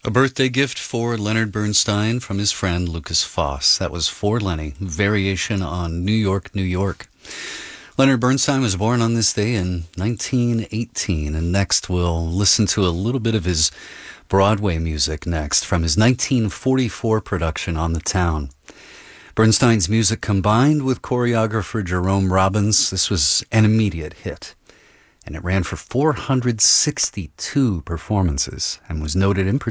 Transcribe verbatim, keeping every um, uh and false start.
A birthday gift for Leonard Bernstein from his friend Lucas Foss. That was For Lenny, variation on New York, New York. Leonard Bernstein was born on this day in nineteen eighteen, and next we'll listen to a little bit of his Broadway music next from his nineteen forty-four production On the Town. Bernstein's music combined with choreographer Jerome Robbins, this was an immediate hit, and it ran for four hundred sixty-two performances and was noted in